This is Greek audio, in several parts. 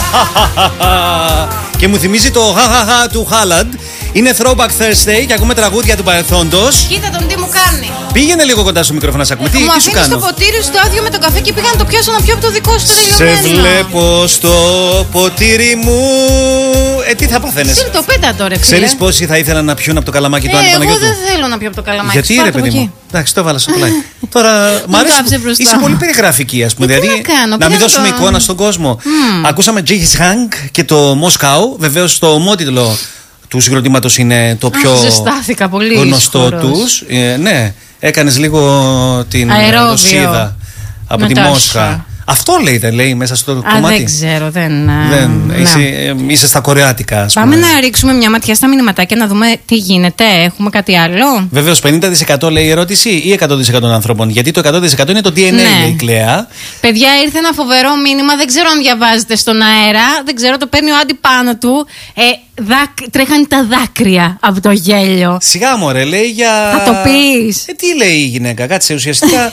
Και μου θυμίζει το χαχαχα του Χάλαντ. Είναι Throwback Thursday και ακούμε τραγούδια του παρελθόντος. Κοίτα τον τι μου κάνει. Πήγαινε λίγο κοντά στο μικρόφωνο να σε ακούμε. Τι σου κάνω. Στο ποτήρι στο άδειο με τον καφέ και πήγα να το πιάσω να πιω από το δικό σου το τελειωμένο. Σε βλέπω στο ποτήρι μου. Τι θα παθαίνεις. Σύρ το πέτα τώρα, φίλε. Ξέρεις πόσοι θα ήθελαν να πιούν από το καλαμάκι του Άννη Παναγιώτου. Εγώ δεν θέλω να πιω από το καλαμάκι. Γιατί ρε παιδί μου. Εντάξει, το έβαλα στο πλάι. Τώρα μ' αρέσει. Είσαι πολύ περιγραφική, ας πούμε. Δηλαδή να μην δώσουμε εικόνα στον κόσμο. Ακούσαμε Jiggy Hank και το Μοσκάου. Βεβαίως το ομότιτλο του συγκροτήματος είναι το πιο γνωστό τους. Ναι, έκανες λίγο την Ρωσίδα από τη Μόσχα. Αυτό λέει, δεν λέει μέσα στο κομμάτι. Δεν ξέρω, είσαι στα κορεάτικα, ας πούμε. Πάμε να ρίξουμε μια ματιά στα μηνυματάκια να δούμε τι γίνεται. Έχουμε κάτι άλλο. Βεβαίως, 50% λέει η ερώτηση ή 100% των ανθρώπων. Γιατί το 100% είναι το DNA, λέει η Κλέα. Παιδιά, ήρθε ένα φοβερό μήνυμα. Δεν ξέρω αν διαβάζετε στον αέρα. Δεν ξέρω, το παίρνει ο Άντι πάνω του. Τρέχανε τα δάκρυα από το γέλιο. Σιγά μωρέ, λέει για. Θα το πεις. Τι λέει η γυναίκα, κάτσε ουσιαστικά.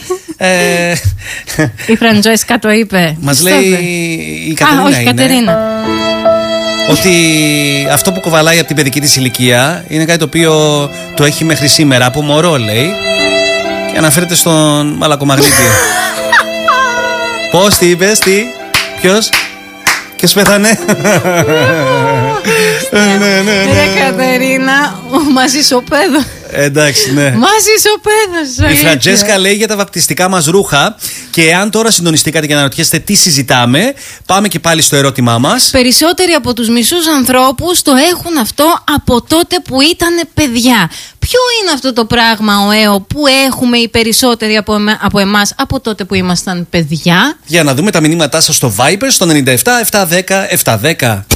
Η Φραντζέσκα το είπε. Μας λέει η Κατερίνα. Όχι, Κατερίνα. Ότι αυτό που κουβαλάει από την παιδική της ηλικία είναι κάτι το οποίο το έχει μέχρι σήμερα από μωρό, λέει. Και αναφέρεται στον Μαλακομαγνήτη. Πώς, τι είπες, ποιος πέθανε. Ρε Κατερίνα, μας ισοπαίδω. Εντάξει, ναι. Μας ισοπαίδωσε. Η Φραντζέσκα λέει για τα βαπτιστικά μας ρούχα. Και αν τώρα συντονιστήκατε και αναρωτιέστε τι συζητάμε, πάμε και πάλι στο ερώτημά μας. Περισσότεροι από τους μισούς ανθρώπους το έχουν αυτό από τότε που ήταν παιδιά. Ποιο είναι αυτό το πράγμα, που έχουμε οι περισσότεροι από εμάς από τότε που ήμασταν παιδιά? Για να δούμε τα μηνύματά σας στο Viber στο 97 710 710.